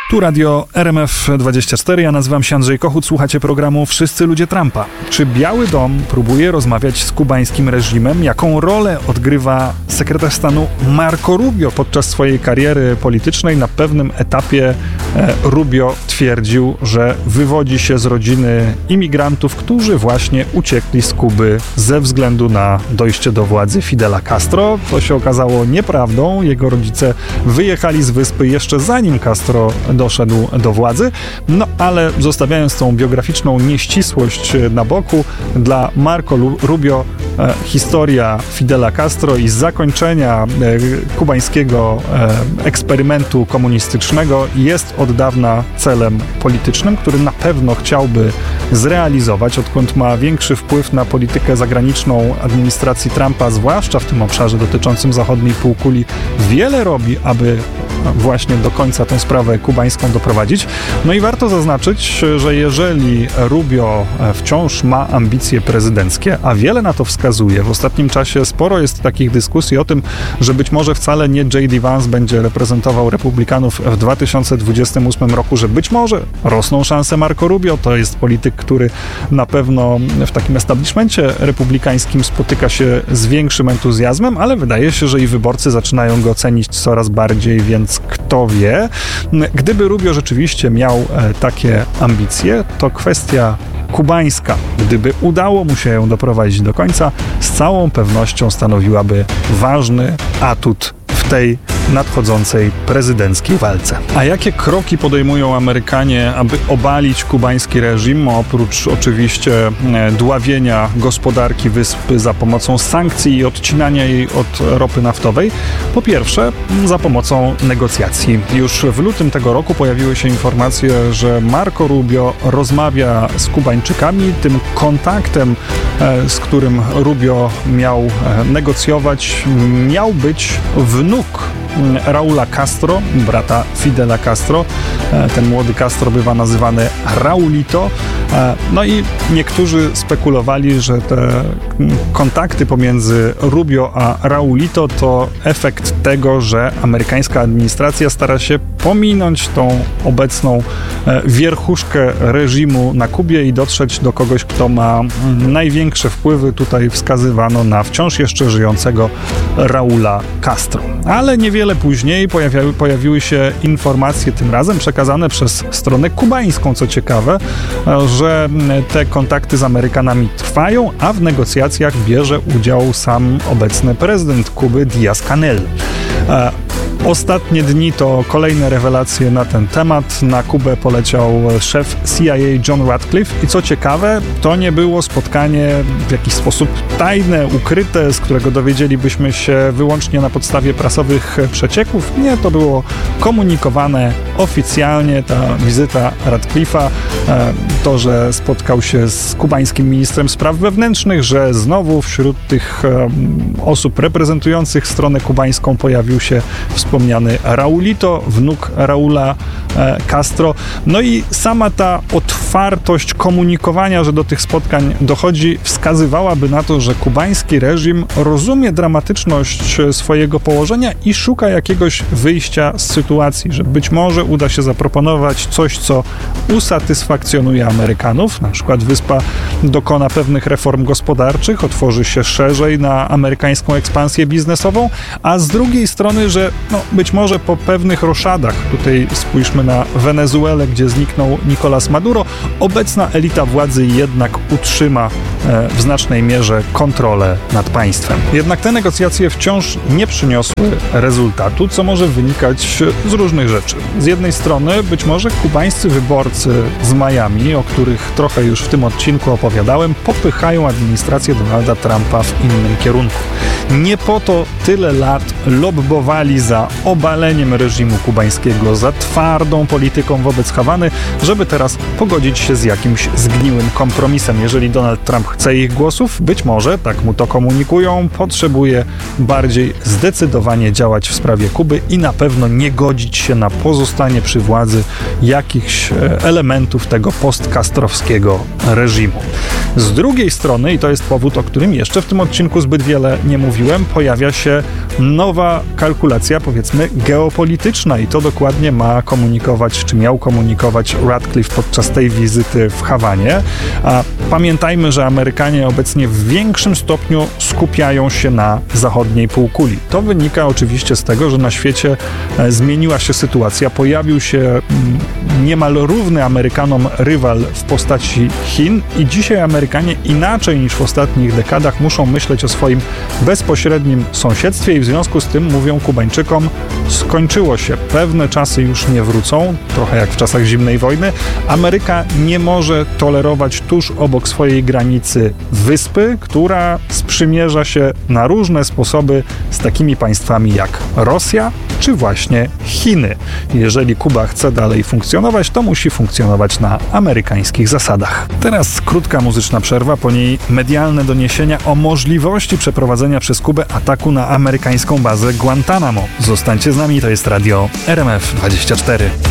Tu radio RMF24, ja nazywam się Andrzej Kochut, słuchacie programu Wszyscy ludzie Trumpa. Czy Biały Dom próbuje rozmawiać z kubańskim reżimem? Jaką rolę odgrywa sekretarz stanu Marco Rubio podczas swojej kariery politycznej? Na pewnym etapie Rubio twierdził, że wywodzi się z rodziny imigrantów, którzy właśnie uciekli z Kuby ze względu na dojście do władzy Fidela Castro. To się okazało nieprawdą. Jego rodzice wyjechali z wyspy jeszcze zanim Castro doszedł do władzy, no ale zostawiając tą biograficzną nieścisłość na boku, dla Marco Rubio historia Fidela Castro i zakończenia kubańskiego eksperymentu komunistycznego jest od dawna celem politycznym, który na pewno chciałby zrealizować, odkąd ma większy wpływ na politykę zagraniczną administracji Trumpa, zwłaszcza w tym obszarze dotyczącym zachodniej półkuli. Wiele robi, aby właśnie do końca tę sprawę kubańską doprowadzić. No i warto zaznaczyć, że jeżeli Rubio wciąż ma ambicje prezydenckie, a wiele na to wskazuje, w ostatnim czasie sporo jest takich dyskusji o tym, że być może wcale nie J.D. Vance będzie reprezentował republikanów w 2028 roku, że być może rosną szanse Marco Rubio. To jest polityk, który na pewno w takim establishmencie republikańskim spotyka się z większym entuzjazmem, ale wydaje się, że i wyborcy zaczynają go cenić coraz bardziej, więc kto wie. Gdyby Rubio rzeczywiście miał takie ambicje, to kwestia kubańska, gdyby udało mu się ją doprowadzić do końca, z całą pewnością stanowiłaby ważny atut w tej nadchodzącej prezydenckiej walce. A jakie kroki podejmują Amerykanie, aby obalić kubański reżim, oprócz oczywiście dławienia gospodarki wyspy za pomocą sankcji i odcinania jej od ropy naftowej? Po pierwsze, za pomocą negocjacji. Już w lutym tego roku pojawiły się informacje, że Marco Rubio rozmawia z Kubańczykami. Tym kontaktem, z którym Rubio miał negocjować, miał być wnuk Raula Castro, brata Fidela Castro. Ten młody Castro bywa nazywany Raulito. No i niektórzy spekulowali, że te kontakty pomiędzy Rubio a Raulito to efekt tego, że amerykańska administracja stara się pominąć tą obecną wierchuszkę reżimu na Kubie i dotrzeć do kogoś, kto ma największe wpływy. Tutaj wskazywano na wciąż jeszcze żyjącego Raula Castro. Ale niewiele później pojawiły się informacje, tym razem przekazane przez stronę kubańską, co ciekawe, że te kontakty z Amerykanami trwają, a w negocjacjach bierze udział sam obecny prezydent Kuby Díaz-Canel. Ostatnie dni to kolejne rewelacje na ten temat. Na Kubę poleciał szef CIA John Ratcliffe i co ciekawe, to nie było spotkanie w jakiś sposób tajne, ukryte, z którego dowiedzielibyśmy się wyłącznie na podstawie prasowych przecieków. Nie, to było komunikowane oficjalnie, ta wizyta Ratcliffe'a, to, że spotkał się z kubańskim ministrem spraw wewnętrznych, że znowu wśród tych osób reprezentujących stronę kubańską pojawił się wspomniany Raulito, wnuk Raula Castro. No i sama ta otwartość komunikowania, że do tych spotkań dochodzi, wskazywałaby na to, że kubański reżim rozumie dramatyczność swojego położenia i szuka jakiegoś wyjścia z sytuacji, że być może uda się zaproponować coś, co usatysfakcjonuje Amerykanów. Na przykład wyspa dokona pewnych reform gospodarczych, otworzy się szerzej na amerykańską ekspansję biznesową, a z drugiej strony, że być może po pewnych roszadach, tutaj spójrzmy na Wenezuelę, gdzie zniknął Nicolás Maduro, obecna elita władzy jednak utrzyma w znacznej mierze kontrolę nad państwem. Jednak te negocjacje wciąż nie przyniosły rezultatu, co może wynikać z różnych rzeczy. Z jednej strony być może kubańscy wyborcy z Miami, o których trochę już w tym odcinku opowiadałem, popychają administrację Donalda Trumpa w innym kierunku. Nie po to tyle lat lobbowali za obaleniem reżimu kubańskiego, za twardą polityką wobec Hawany, żeby teraz pogodzić się z jakimś zgniłym kompromisem. Jeżeli Donald Trump chce ich głosów, być może, tak mu to komunikują, potrzebuje bardziej zdecydowanie działać w sprawie Kuby i na pewno nie godzić się na pozostanie przy władzy jakichś elementów tego postkastrowskiego reżimu. Z drugiej strony, i to jest powód, o którym jeszcze w tym odcinku zbyt wiele nie mówiłem, pojawia się nowa kalkulacja, powiedzmy, geopolityczna i to dokładnie ma komunikować komunikować, czy miał komunikować Radcliffe podczas tej wizyty w Hawanie. A pamiętajmy, że Amerykanie obecnie w większym stopniu skupiają się na zachodniej półkuli. To wynika oczywiście z tego, że na świecie zmieniła się sytuacja. Pojawił się niemal równy Amerykanom rywal w postaci Chin i dzisiaj Amerykanie inaczej niż w ostatnich dekadach muszą myśleć o swoim bezpośrednim sąsiedztwie i w związku z tym mówią Kubańczykom: skończyło się, pewne czasy już nie wrócą, trochę jak w czasach zimnej wojny. Ameryka nie może tolerować tuż obok swojej granicy wyspy, która sprzymierza się na różne sposoby z takimi państwami jak Rosja czy właśnie Chiny. Jeżeli Kuba chce dalej funkcjonować, to musi funkcjonować na amerykańskich zasadach. Teraz krótka muzyczna przerwa, po niej medialne doniesienia o możliwości przeprowadzenia przez Kubę ataku na amerykańską bazę Guantanamo. Zostańcie z nami, to jest radio RMF 24.